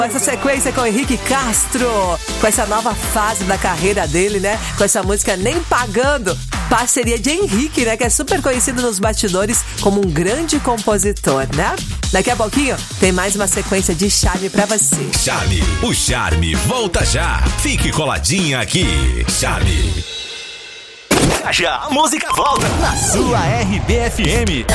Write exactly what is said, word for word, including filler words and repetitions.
Essa sequência com o Henrique Castro, com essa nova fase da carreira dele, né? Com essa música Nem Pagando, parceria de Henrique, né? Que é super conhecido nos bastidores como um grande compositor, né? Daqui a pouquinho tem mais uma sequência de Charme pra você. Charme, o Charme volta já. Fique coladinha aqui. Charme. Já, já a música volta na sua R B F M.